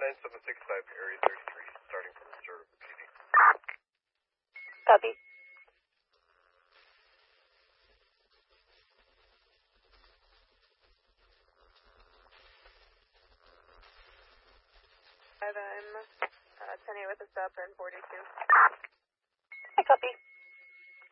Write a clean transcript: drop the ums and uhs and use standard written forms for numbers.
9765, Area 33, starting from the start of the PD. Copy. I'm 10-8 with a stop in 42. I copy.